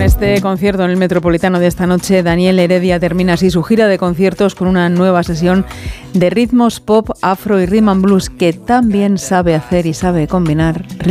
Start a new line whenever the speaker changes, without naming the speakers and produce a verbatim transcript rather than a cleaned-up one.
Con este concierto en el Metropolitano de esta noche, Daniel Heredia termina así su gira de conciertos con una nueva sesión de ritmos pop, afro y rhythm and blues que también sabe hacer y sabe combinar